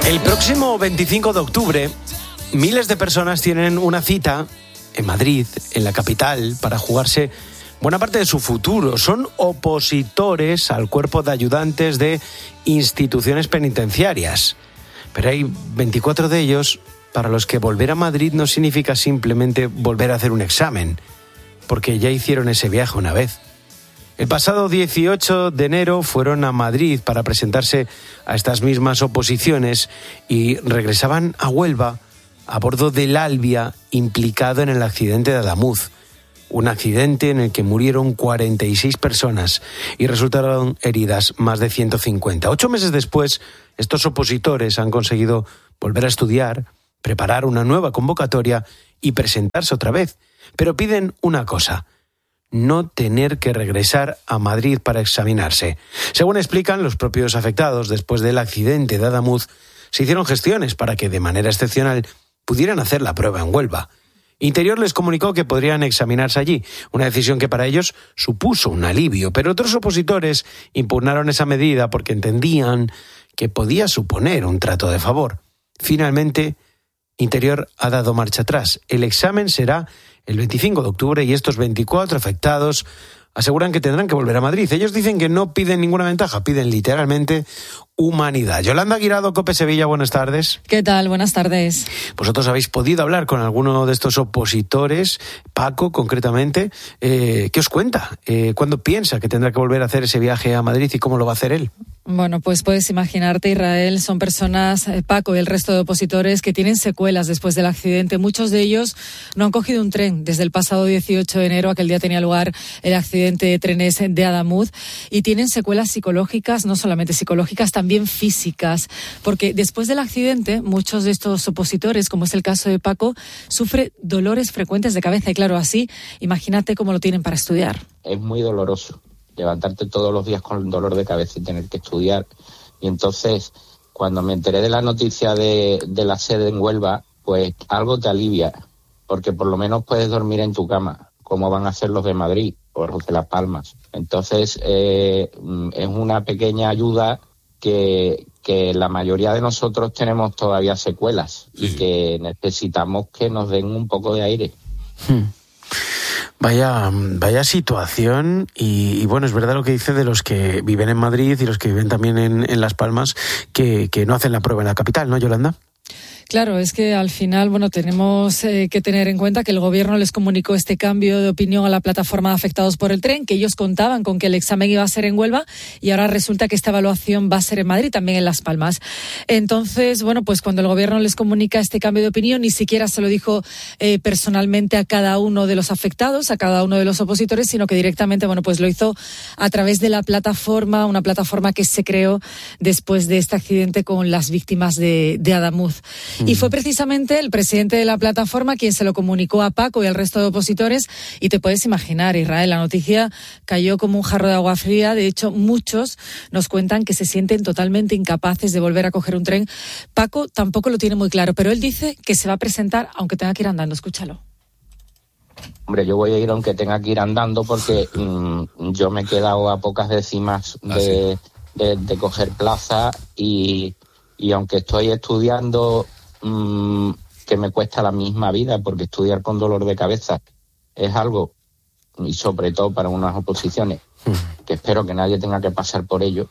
El próximo 25 de octubre, miles de personas tienen una cita en Madrid, en la capital, para jugarse buena parte de su futuro. Son opositores al cuerpo de ayudantes de instituciones penitenciarias. Pero hay 24 de ellos para los que volver a Madrid no significa simplemente volver a hacer un examen, porque ya hicieron ese viaje una vez. El pasado 18 de enero fueron a Madrid para presentarse a estas mismas oposiciones y regresaban a Huelva a bordo del Albia implicado en el accidente de Adamuz. Un accidente en el que murieron 46 personas y resultaron heridas más de 150. 8 meses después, estos opositores han conseguido volver a estudiar, preparar una nueva convocatoria y presentarse otra vez. Pero piden una cosa: no tener que regresar a Madrid para examinarse. Según explican los propios afectados, después del accidente de Adamuz, se hicieron gestiones para que de manera excepcional pudieran hacer la prueba en Huelva. Interior les comunicó que podrían examinarse allí, una decisión que para ellos supuso un alivio, pero otros opositores impugnaron esa medida porque entendían que podía suponer un trato de favor. Finalmente, Interior ha dado marcha atrás. El examen será el 25 de octubre y estos 24 afectados aseguran que tendrán que volver a Madrid. Ellos dicen que no piden ninguna ventaja, piden literalmente humanidad. Yolanda Guirado, COPE Sevilla, buenas tardes. ¿Qué tal? Buenas tardes. Vosotros habéis podido hablar con alguno de estos opositores, Paco concretamente. ¿Qué os cuenta? ¿Cuándo piensa que tendrá que volver a hacer ese viaje a Madrid y cómo lo va a hacer él? Bueno, pues puedes imaginarte, Israel, son personas, Paco y el resto de opositores, que tienen secuelas después del accidente. Muchos de ellos no han cogido un tren desde el pasado 18 de enero, aquel día tenía lugar el accidente de trenes de Adamuz, y tienen secuelas psicológicas, no solamente psicológicas, también físicas, porque después del accidente, muchos de estos opositores, como es el caso de Paco, sufre dolores frecuentes de cabeza, y claro, así, imagínate cómo lo tienen para estudiar. Es muy doloroso levantarte todos los días con el dolor de cabeza y tener que estudiar. Y entonces, cuando me enteré de la noticia de la sede en Huelva, pues algo te alivia, porque por lo menos puedes dormir en tu cama, como van a hacer los de Madrid o los de Las Palmas. Entonces, es una pequeña ayuda que la mayoría de nosotros tenemos todavía secuelas y que necesitamos que nos den un poco de aire. Vaya situación y bueno, es verdad lo que dice de los que viven en Madrid y los que viven también en Las Palmas, que no hacen la prueba en la capital, ¿no, Yolanda? Claro, es que al final, bueno, tenemos que tener en cuenta que el gobierno les comunicó este cambio de opinión a la plataforma de afectados por el tren, que ellos contaban con que el examen iba a ser en Huelva y ahora resulta que esta evaluación va a ser en Madrid, también en Las Palmas. Entonces, bueno, pues cuando el gobierno les comunica este cambio de opinión, ni siquiera se lo dijo personalmente a cada uno de los afectados, a cada uno de los opositores, sino que directamente, bueno, pues lo hizo a través de la plataforma, una plataforma que se creó después de este accidente con las víctimas de Adamuz. Y fue precisamente el presidente de la plataforma quien se lo comunicó a Paco y al resto de opositores, y te puedes imaginar, Israel, la noticia cayó como un jarro de agua fría. De hecho, muchos nos cuentan que se sienten totalmente incapaces de volver a coger un tren. Paco tampoco lo tiene muy claro, pero él dice que se va a presentar aunque tenga que ir andando. Escúchalo. Hombre, yo voy a ir aunque tenga que ir andando porque yo me he quedado a pocas décimas de coger plaza y aunque estoy estudiando, que me cuesta la misma vida, porque estudiar con dolor de cabeza es algo, y sobre todo para unas oposiciones, que espero que nadie tenga que pasar por ello,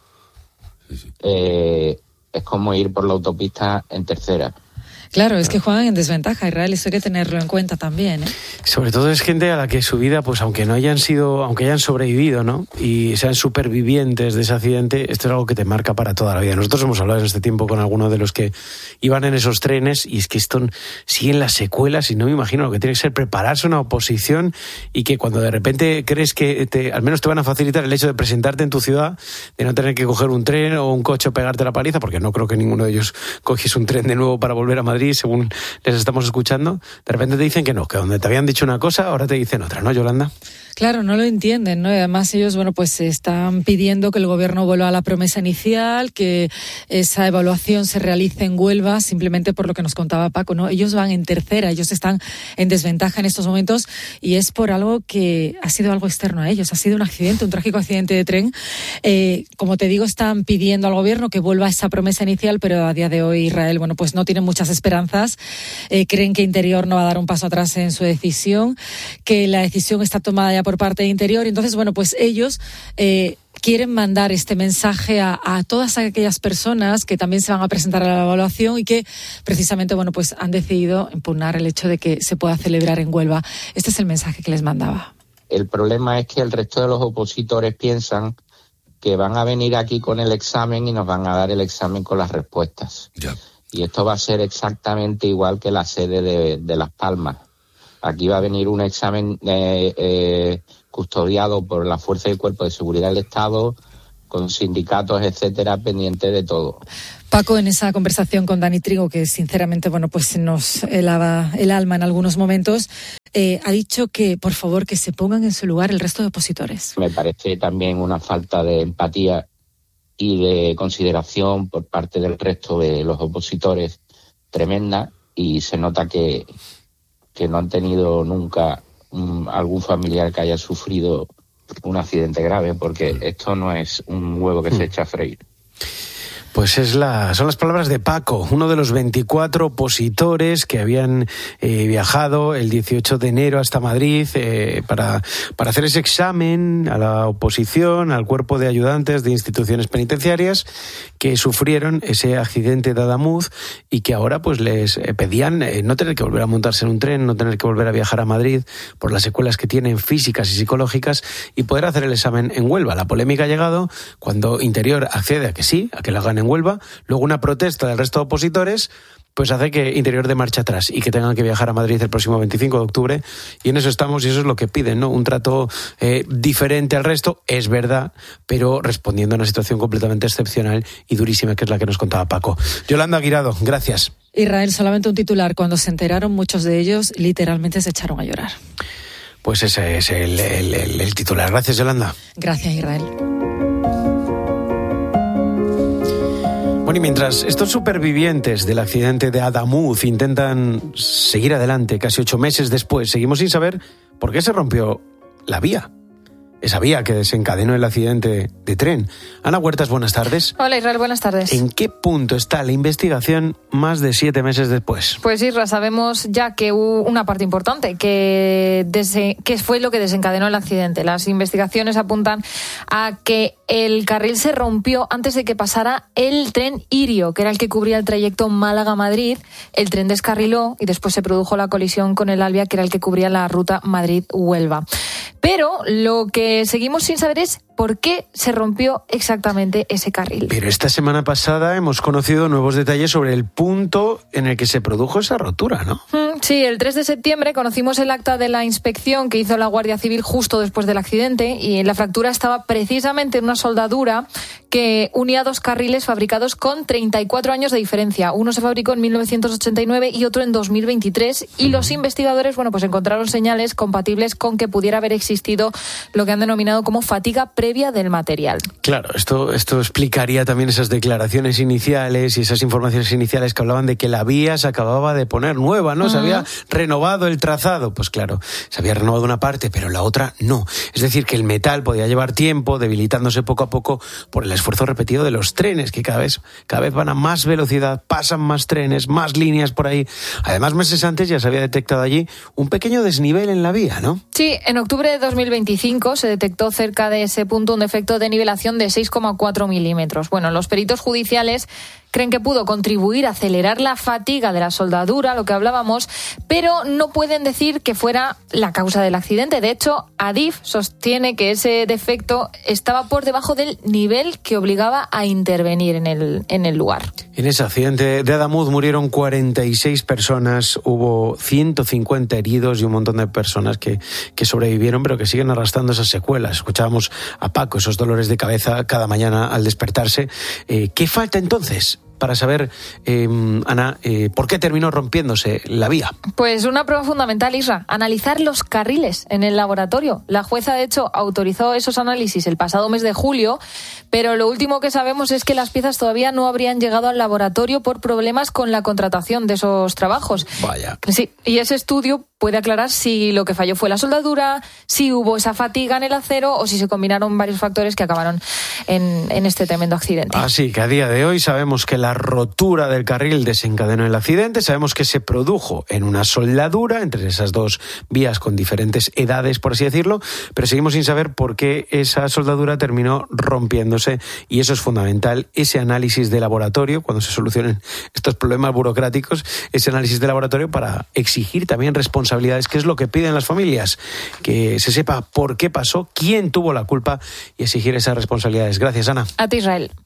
es como ir por la autopista en tercera. Claro, es que juegan en desventaja, Israel, eso hay que tenerlo en cuenta también, ¿eh? Sobre todo es gente a la que su vida, pues aunque hayan sobrevivido, ¿no? Y sean supervivientes de ese accidente, esto es algo que te marca para toda la vida. Nosotros hemos hablado en este tiempo con algunos de los que iban en esos trenes y es que esto siguen las secuelas y no me imagino lo que tiene que ser prepararse una oposición y que cuando de repente crees que al menos te van a facilitar el hecho de presentarte en tu ciudad, de no tener que coger un tren o un coche o pegarte la paliza, porque no creo que ninguno de ellos cogiese un tren de nuevo para volver a Madrid Madrid, según les estamos escuchando, de repente te dicen que no, que donde te habían dicho una cosa, ahora te dicen otra, ¿no, Yolanda? Claro, no lo entienden, ¿no? Y además ellos, pues están pidiendo que el gobierno vuelva a la promesa inicial, que esa evaluación se realice en Huelva, simplemente por lo que nos contaba Paco, ¿no? Ellos van en tercera, ellos están en desventaja en estos momentos y es por algo que ha sido algo externo a ellos, ha sido un accidente, un trágico accidente de tren. Como te digo, están pidiendo al gobierno que vuelva a esa promesa inicial, pero a día de hoy Israel, pues no tiene muchas esperanzas. Creen que Interior no va a dar un paso atrás en su decisión, que la decisión está tomada ya por parte de Interior. Entonces, pues ellos quieren mandar este mensaje a todas aquellas personas que también se van a presentar a la evaluación y que precisamente, pues han decidido impugnar el hecho de que se pueda celebrar en Huelva. Este es el mensaje que les mandaba. El problema es que el resto de los opositores piensan que van a venir aquí con el examen y nos van a dar el examen con las respuestas. Ya. Y esto va a ser exactamente igual que la sede de Las Palmas. Aquí va a venir un examen custodiado por la Fuerza y Cuerpo de Seguridad del Estado, con sindicatos, etcétera, pendiente de todo. Paco, en esa conversación con Dani Trigo, que sinceramente, pues nos helaba el alma en algunos momentos, ha dicho que, por favor, que se pongan en su lugar el resto de opositores. Me parece también una falta de empatía y de consideración por parte del resto de los opositores tremenda, y se nota que no han tenido nunca algún familiar que haya sufrido un accidente grave, porque esto no es un huevo que se echa a freír. Pues son las palabras de Paco, uno de los 24 opositores que habían viajado el 18 de enero hasta Madrid para hacer ese examen a la oposición, al cuerpo de ayudantes de instituciones penitenciarias que sufrieron ese accidente de Adamuz y que ahora pues les pedían no tener que volver a montarse en un tren, no tener que volver a viajar a Madrid por las secuelas que tienen físicas y psicológicas y poder hacer el examen en Huelva. La polémica ha llegado cuando Interior accede a que sí, a que lo hagan en Huelva, luego una protesta del resto de opositores pues hace que Interior dé marcha atrás y que tengan que viajar a Madrid el próximo 25 de octubre y en eso estamos y eso es lo que piden, ¿no? Un trato diferente al resto, es verdad, pero respondiendo a una situación completamente excepcional y durísima que es la que nos contaba Paco. Yolanda Guirado, gracias. Israel, solamente un titular. Cuando se enteraron, muchos de ellos literalmente se echaron a llorar. Pues ese es el titular. Gracias, Yolanda. Gracias, Israel. Bueno, y mientras estos supervivientes del accidente de Adamuz intentan seguir adelante casi 8 meses después, seguimos sin saber por qué se rompió la vía. Esa vía que desencadenó el accidente de tren. Ana Huertas, buenas tardes. Hola, Israel, buenas tardes. ¿En qué punto está la investigación más de 7 meses después? Pues, Isra, sabemos ya que hubo una parte importante, que fue lo que desencadenó el accidente. Las investigaciones apuntan a que el carril se rompió antes de que pasara el tren Irio, que era el que cubría el trayecto Málaga-Madrid. El tren descarriló y después se produjo la colisión con el Alvia, que era el que cubría la ruta Madrid-Huelva. Pero lo que seguimos sin saber es por qué se rompió exactamente ese carril. Pero esta semana pasada hemos conocido nuevos detalles sobre el punto en el que se produjo esa rotura, ¿no? Sí, el 3 de septiembre conocimos el acta de la inspección que hizo la Guardia Civil justo después del accidente y la fractura estaba precisamente en una soldadura que unía 2 carriles fabricados con 34 años de diferencia. Uno se fabricó en 1989 y otro en 2023 y los investigadores, pues encontraron señales compatibles con que pudiera haber existido lo que han denominado como fatiga previa del material. Claro, esto explicaría también esas declaraciones iniciales y esas informaciones iniciales que hablaban de que la vía se acababa de poner nueva, ¿no? Se había renovado el trazado. Pues claro, se había renovado una parte, pero la otra no. Es decir, que el metal podía llevar tiempo, debilitándose poco a poco por el esfuerzo repetido de los trenes, que cada vez van a más velocidad, pasan más trenes, más líneas por ahí. Además, meses antes ya se había detectado allí un pequeño desnivel en la vía, ¿no? Sí, en octubre de 2025 se detectó cerca de ese punto un defecto de nivelación de 6,4 milímetros. Bueno, los peritos judiciales creen que pudo contribuir a acelerar la fatiga de la soldadura, lo que hablábamos, pero no pueden decir que fuera la causa del accidente. De hecho, Adif sostiene que ese defecto estaba por debajo del nivel que obligaba a intervenir en el lugar. En ese accidente de Adamuz murieron 46 personas, hubo 150 heridos y un montón de personas que sobrevivieron, pero que siguen arrastrando esas secuelas. Escuchábamos a Paco, esos dolores de cabeza cada mañana al despertarse. ¿Qué falta entonces para saber, Ana, por qué terminó rompiéndose la vía. Pues una prueba fundamental, Isra, analizar los carriles en el laboratorio. La jueza, de hecho, autorizó esos análisis el pasado mes de julio, pero lo último que sabemos es que las piezas todavía no habrían llegado al laboratorio por problemas con la contratación de esos trabajos. Vaya. Sí, y ese estudio puede aclarar si lo que falló fue la soldadura, si hubo esa fatiga en el acero o si se combinaron varios factores que acabaron en este tremendo accidente. Así que a día de hoy sabemos que la rotura del carril desencadenó el accidente, sabemos que se produjo en una soldadura entre esas dos vías con diferentes edades, por así decirlo, pero seguimos sin saber por qué esa soldadura terminó rompiéndose, y eso es fundamental, ese análisis de laboratorio, cuando se solucionen estos problemas burocráticos, ese análisis de laboratorio para exigir también responsabilidades, que es lo que piden las familias, que se sepa por qué pasó, quién tuvo la culpa y exigir esas responsabilidades. Gracias, Ana. A ti, Israel.